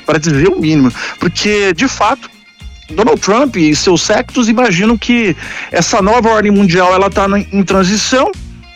para dizer o mínimo, porque, de fato, Donald Trump e seus séquitos imaginam que essa nova ordem mundial ela está em transição.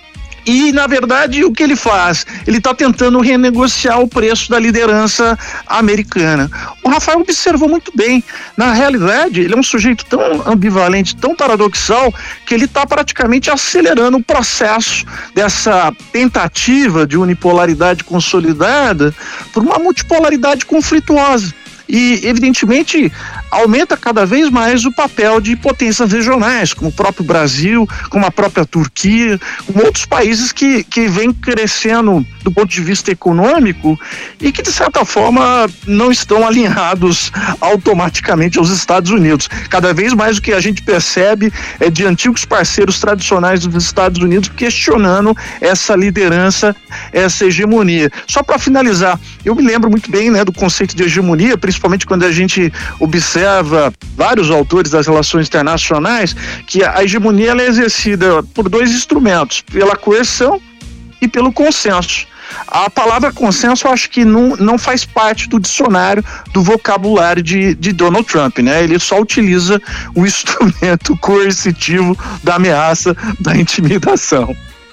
E, na verdade, o que ele faz? Ele está tentando renegociar o preço da liderança americana. O Rafael observou muito bem. Na realidade, ele é um sujeito tão ambivalente, tão paradoxal, que ele está praticamente acelerando o processo dessa tentativa de unipolaridade consolidada por uma multipolaridade conflituosa. E, evidentemente, aumenta cada vez mais o papel de potências regionais, como o próprio Brasil, como a própria Turquia, como outros países que vêm crescendo do ponto de vista econômico e que, de certa forma, não estão alinhados automaticamente aos Estados Unidos. Cada vez mais o que a gente percebe é de antigos parceiros tradicionais dos Estados Unidos questionando essa liderança, essa hegemonia. Só para finalizar, eu me lembro muito bem, né, do conceito de hegemonia, principalmente quando a gente observa vários autores das relações internacionais, que a hegemonia ela é exercida por dois instrumentos, pela coerção e pelo consenso. A palavra consenso eu acho que não faz parte do dicionário, do vocabulário de Donald Trump, né? Ele só utiliza o instrumento coercitivo da ameaça, da intimidação.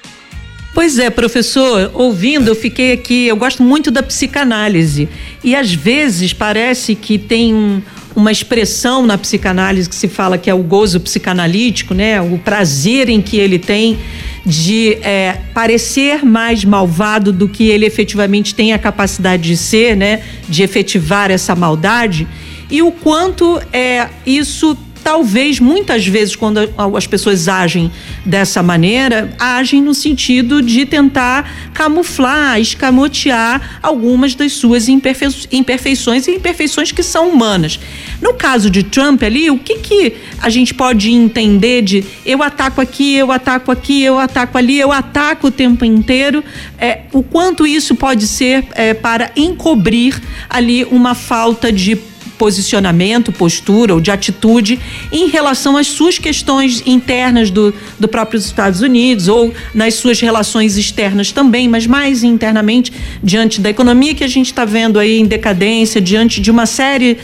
Pois é, professor, ouvindo, eu fiquei aqui, eu gosto muito da psicanálise e às vezes parece que tem uma expressão na psicanálise que se fala que é o gozo psicanalítico, né? O prazer em que ele tem de parecer mais malvado do que ele efetivamente tem a capacidade de ser, né? De efetivar essa maldade e o quanto isso talvez, muitas vezes, quando as pessoas agem dessa maneira, agem no sentido de tentar camuflar, escamotear algumas das suas imperfeições e imperfeições que são humanas. No caso de Trump ali, o que a gente pode entender de eu ataco aqui, eu ataco aqui, eu ataco ali, eu ataco o tempo inteiro, o quanto isso pode ser para encobrir ali uma falta de posicionamento, postura ou de atitude em relação às suas questões internas do próprio Estados Unidos ou nas suas relações externas também, mas mais internamente diante da economia que a gente está vendo aí em decadência, diante de uma série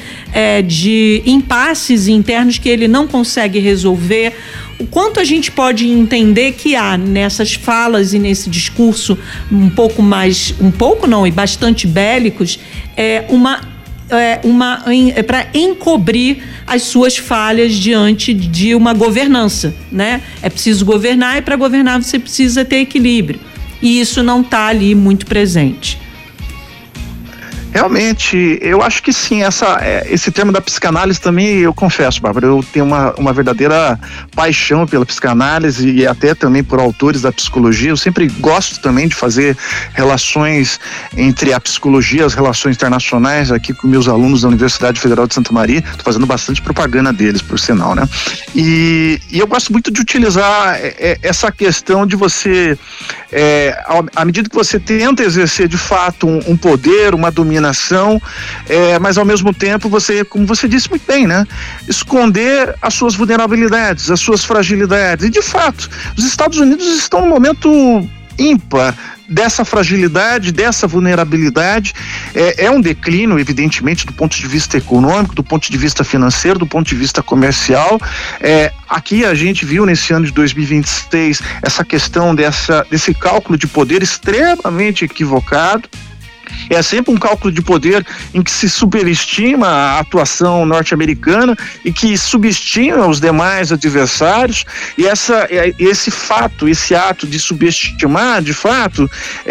de impasses internos que ele não consegue resolver. O quanto a gente pode entender que há nessas falas e nesse discurso bastante bélicos, para encobrir as suas falhas diante de uma governança, né? É preciso governar e para governar você precisa ter equilíbrio. E isso não está ali muito presente. Realmente, eu acho que sim, esse termo da psicanálise também, eu confesso, Bárbara, eu tenho uma verdadeira paixão pela psicanálise e até também por autores da psicologia. Eu sempre gosto também de fazer relações entre a psicologia e as relações internacionais aqui com meus alunos da Universidade Federal de Santa Maria. Estou fazendo bastante propaganda deles, por sinal, né? E eu gosto muito de utilizar essa questão de você, à medida que você tenta exercer de fato um poder, uma dominação, mas ao mesmo tempo você, como você disse muito bem, né, esconder as suas vulnerabilidades, as suas fragilidades. E de fato, os Estados Unidos estão num momento ímpar dessa fragilidade, dessa vulnerabilidade. É um declínio, evidentemente, do ponto de vista econômico, do ponto de vista financeiro, do ponto de vista comercial. Aqui a gente viu nesse ano de 2026 essa questão desse cálculo de poder extremamente equivocado. É sempre um cálculo de poder em que se superestima a atuação norte-americana e que subestima os demais adversários, e esse ato de subestimar, de fato,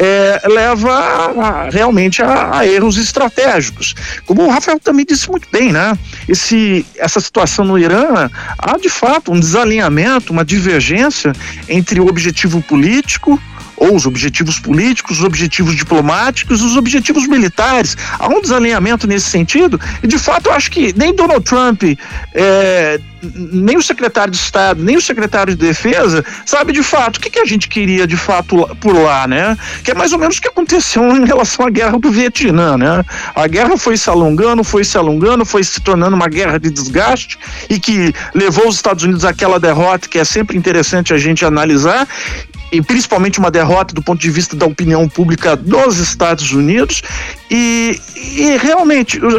leva realmente a erros estratégicos. Como o Rafael também disse muito bem, né? Essa situação no Irã, há de fato um desalinhamento, uma divergência entre o objetivo político, ou os objetivos políticos, os objetivos diplomáticos, os objetivos militares. Há um desalinhamento nesse sentido, e de fato eu acho que nem Donald Trump, nem o secretário de Estado, nem o secretário de Defesa sabe de fato o que a gente queria de fato por lá, né? Que é mais ou menos o que aconteceu em relação à guerra do Vietnã, né? A guerra foi se alongando, foi se tornando uma guerra de desgaste e que levou os Estados Unidos àquela derrota que é sempre interessante a gente analisar, e principalmente uma derrota do ponto de vista da opinião pública dos Estados Unidos, e realmente